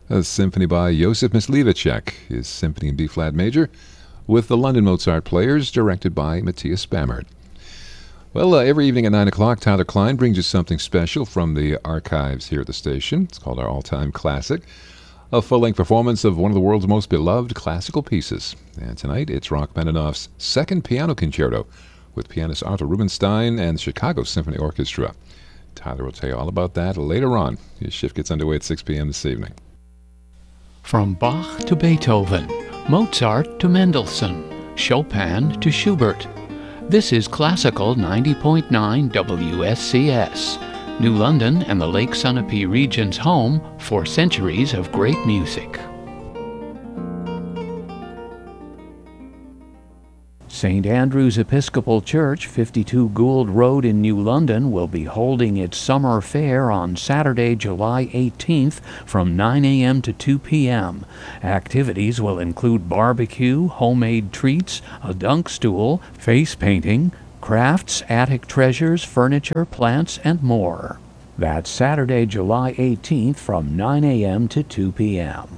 A symphony by Josef Myslivacek, his Symphony in B-flat major, with the London Mozart Players, directed by Matthias Bamert. Well, every evening at 9 o'clock, Tyler Klein brings you something special from the archives here at the station. It's called our All-Time Classic, a full-length performance of one of the world's most beloved classical pieces. And tonight, it's Rachmaninoff's Second Piano Concerto with pianist Arthur Rubinstein and the Chicago Symphony Orchestra. Tyler will tell you all about that later on. His shift gets underway at 6 p.m. this evening. From Bach to Beethoven, Mozart to Mendelssohn, Chopin to Schubert. This is Classical 90.9 WSCS, New London and the Lake Sunapee region's home for centuries of great music. St. Andrew's Episcopal Church, 52 Gould Road in New London, will be holding its summer fair on Saturday, July 18th from 9 a.m. to 2 p.m. Activities will include barbecue, homemade treats, a dunk stool, face painting, crafts, attic treasures, furniture, plants, and more. That's Saturday, July 18th from 9 a.m. to 2 p.m.